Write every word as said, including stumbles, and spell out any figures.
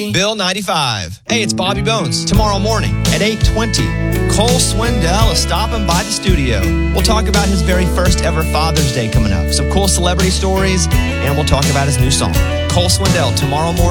twenty, Bill ninety-five. Hey, it's Bobby Bones. Tomorrow morning at eight twenty, Cole Swindell is stopping by the studio. We'll talk about his very first ever Father's Day coming up, some cool celebrity stories, and we'll talk about his new song. Cole Swindell tomorrow morning.